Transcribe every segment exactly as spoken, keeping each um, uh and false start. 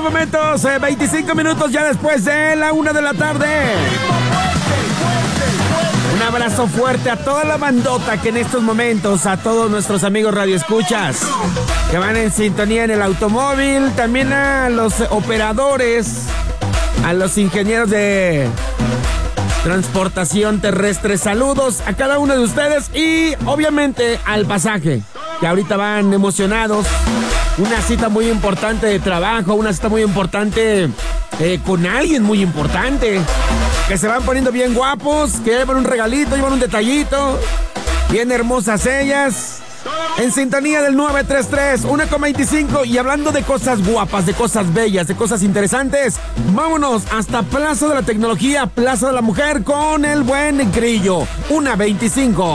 estos momentos, eh, veinticinco minutos ya después de la una de la tarde. Un abrazo fuerte a toda la bandota que en estos momentos, a todos nuestros amigos radioescuchas que van en sintonía en el automóvil, también a los operadores, a los ingenieros de transportación terrestre. Saludos a cada uno de ustedes y obviamente al pasaje, que ahorita van emocionados. Una cita muy importante de trabajo, una cita muy importante eh, con alguien muy importante. Que se van poniendo bien guapos, que llevan un regalito, llevan un detallito. Bien hermosas ellas. En sintonía del nueve tres tres, una con veinticinco. Y hablando de cosas guapas, de cosas bellas, de cosas interesantes, vámonos hasta Plaza de la Tecnología, Plaza de la Mujer, con el buen Grillo. una veinticinco.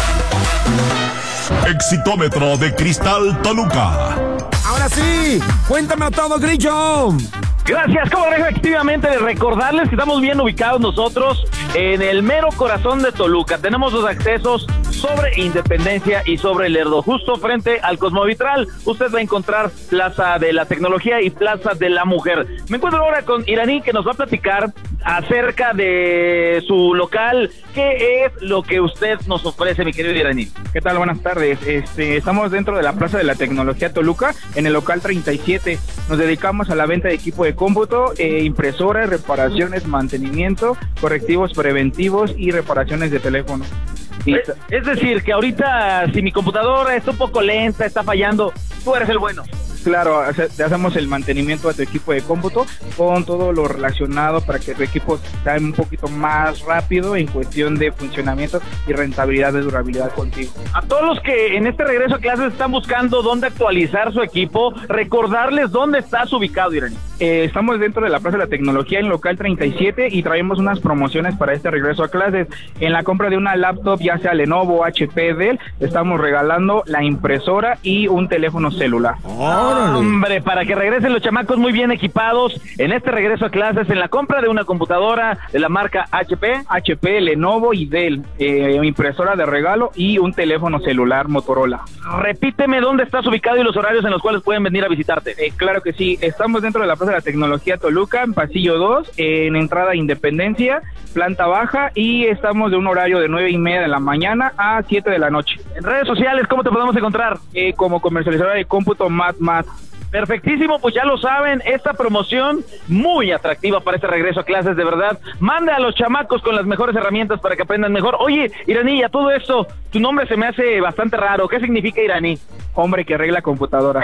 Exitómetro de Cristal Toluca. Ahora sí, cuéntame todo, Grillo. Gracias, como efectivamente recordarles que estamos bien ubicados nosotros en el mero corazón de Toluca. Tenemos los accesos sobre Independencia y sobre Lerdo, justo frente al Cosmovitral. Usted va a encontrar Plaza de la Tecnología y Plaza de la Mujer. Me encuentro ahora con Iraní, que nos va a platicar acerca de su local. ¿Qué es lo que usted nos ofrece, mi querido Iraní? ¿Qué tal? Buenas tardes. Este, estamos dentro de la Plaza de la Tecnología Toluca, en el local treinta y siete. Nos dedicamos a la venta de equipo de cómputo, eh, impresoras, reparaciones, mantenimiento, correctivos preventivos y reparaciones de teléfono. Es, es decir, que ahorita si mi computadora está un poco lenta, está fallando, tú eres el bueno. Claro, te hacemos el mantenimiento a tu equipo de cómputo con todo lo relacionado para que tu equipo sea un poquito más rápido en cuestión de funcionamiento y rentabilidad de durabilidad contigo. A todos los que en este regreso a clases están buscando dónde actualizar su equipo, recordarles dónde estás ubicado, Iraní. Eh, estamos dentro de la Plaza de la Tecnología en local treinta y siete y traemos unas promociones para este regreso a clases. En la compra de una laptop, ya sea Lenovo, H P, Dell, estamos regalando la impresora y un teléfono celular. Oh. Hombre, para que regresen los chamacos muy bien equipados en este regreso a clases, en la compra de una computadora de la marca H P, H P, Lenovo y Dell, eh, impresora de regalo y un teléfono celular Motorola. Repíteme dónde estás ubicado y los horarios en los cuales pueden venir a visitarte. Eh, claro que sí, estamos dentro de la Plaza de la Tecnología Toluca, en pasillo dos, en entrada Independencia, planta baja, y estamos de un horario de nueve y media de la mañana a siete de la noche. En redes sociales, ¿cómo te podemos encontrar? Eh, como comercializadora de cómputo MatMat. Perfectísimo, pues ya lo saben, esta promoción muy atractiva para este regreso a clases, de verdad. Mande a los chamacos con las mejores herramientas para que aprendan mejor. Oye, Iraní, a todo esto, tu nombre se me hace bastante raro. ¿Qué significa Iraní? Hombre que arregla computadora.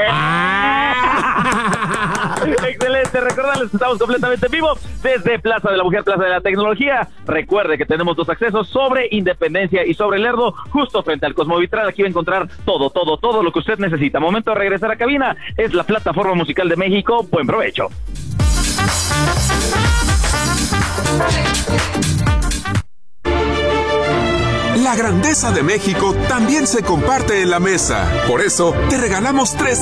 Excelente, recuerden que estamos completamente vivos desde Plaza de la Mujer, Plaza de la Tecnología. Recuerde que tenemos dos accesos sobre Independencia y sobre Lerdo, justo frente al Cosmovitral. Aquí va a encontrar todo, todo, todo lo que usted necesita. Momento de regresar a cabina, es la plataforma musical de México. Buen provecho. La grandeza de México también se comparte en la mesa. Por eso, te regalamos tres